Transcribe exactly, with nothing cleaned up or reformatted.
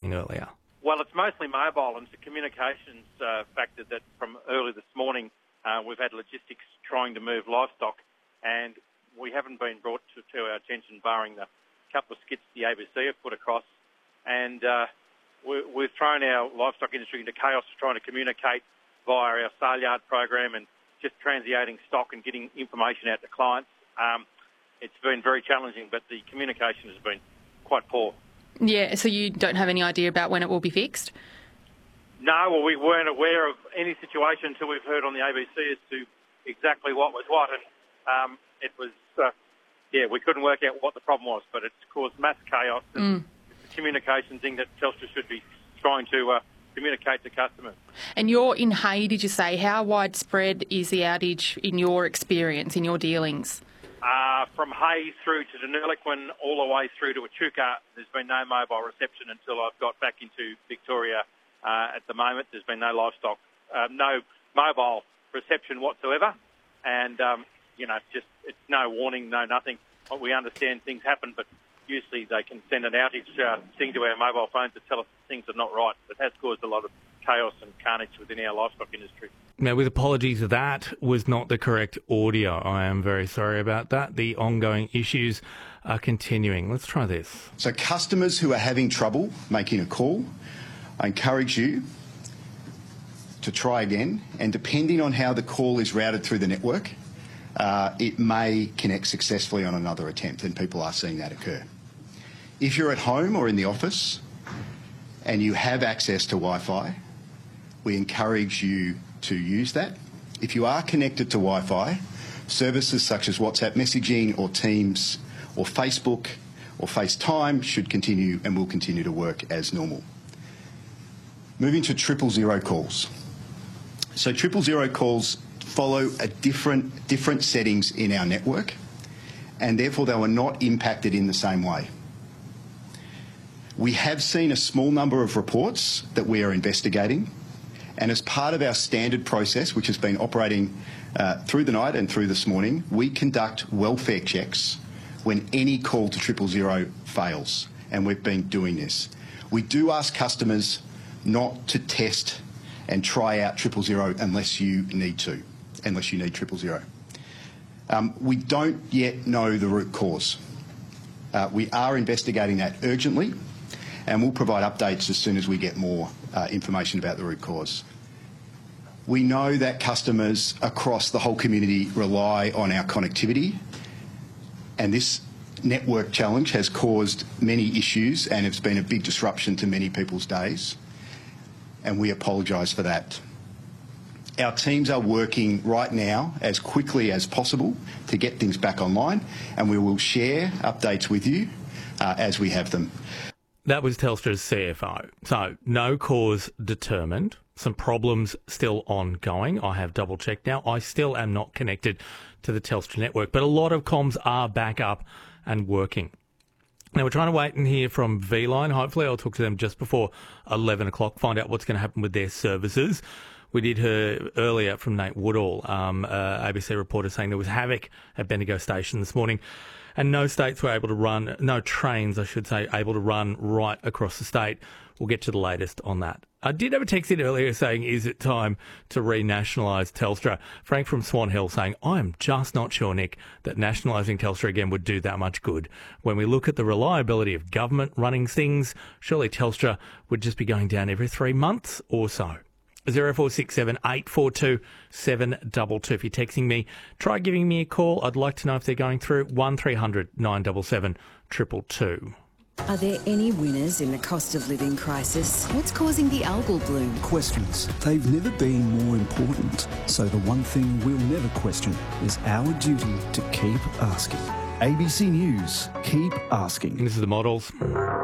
talking earlier. Well, it's mostly mobile, and it's a communications uh, factor that from early this morning uh, we've had logistics trying to move livestock, and we haven't been brought to, to our attention, barring the couple of skits the A B C have put across. And uh, we, we've thrown our livestock industry into chaos trying to communicate via our sale yard program and just transiating stock and getting information out to clients. Um, it's been very challenging, but the communication has been quite poor. Yeah, so you don't have any idea about when it will be fixed? No, well, we weren't aware of any situation until we've heard on the A B C as to exactly what was what. And um, it was, uh, yeah, we couldn't work out what the problem was, but it's caused mass chaos. And Mm. it's a communication thing that Telstra should be trying to uh, communicate to customers. And you're in Hay, did you say? How widespread is the outage in your experience, in your dealings? Uh, from Hay through to Deniliquin, all the way through to Echuca, there's been no mobile reception until I've got back into Victoria. Uh, at the moment, there's been no livestock, uh, no mobile reception whatsoever. And, um, you know, just it's no warning, no nothing. We understand things happen, but usually they can send an outage uh, thing to our mobile phones to tell us things are not right. It has caused a lot of chaos and carnage within our livestock industry. Now, with apologies, that was not the correct audio. I am very sorry about that. The ongoing issues are continuing. Let's try this. So customers who are having trouble making a call, I encourage you to try again, and depending on how the call is routed through the network, uh, it may connect successfully on another attempt, and people are seeing that occur. If you're at home or in the office and you have access to Wi-Fi, we encourage you to use that. If you are connected to Wi-Fi, services such as WhatsApp messaging or Teams or Facebook or FaceTime should continue and will continue to work as normal. Moving to triple zero calls. So triple zero calls follow a different, different settings in our network, and therefore they were not impacted in the same way. We have seen a small number of reports that we are investigating, and as part of our standard process, which has been operating uh, through the night and through this morning, we conduct welfare checks when any call to triple zero fails, and we've been doing this. We do ask customers not to test and try out triple zero unless you need to, unless you need triple zero. Um, we don't yet know the root cause. Uh, we are investigating that urgently, and we'll provide updates as soon as we get more uh, information about the root cause. We know that customers across the whole community rely on our connectivity, and this network challenge has caused many issues and it's been a big disruption to many people's days, and we apologise for that. Our teams are working right now as quickly as possible to get things back online, and we will share updates with you uh, as we have them. That was Telstra's C F O. So, no cause determined. Some problems still ongoing. I have double-checked now. I still am not connected to the Telstra network, but a lot of comms are back up and working. Now, we're trying to wait and hear from V-Line. Hopefully, I'll talk to them just before eleven o'clock, find out what's going to happen with their services. We did hear earlier from Nate Woodall, um, uh, A B C reporter, saying there was havoc at Bendigo Station this morning, and no states were able to run, no trains, I should say, able to run right across the state. We'll get to the latest on that. I did have a text in earlier saying, is it time to renationalise Telstra? Frank from Swan Hill saying, I'm just not sure, Nick, that nationalising Telstra again would do that much good. When we look at the reliability of government running things, surely Telstra would just be going down every three months or so. zero four six seven, eight four two, seven two two. If you're texting me, try giving me a call. I'd like to know if they're going through. one three hundred, nine seven seven, two two two. Are there any winners in the cost of living crisis? What's causing the algal bloom? Questions. They've never been more important. So the one thing we'll never question is our duty to keep asking. A B C News, keep asking. This is the Models.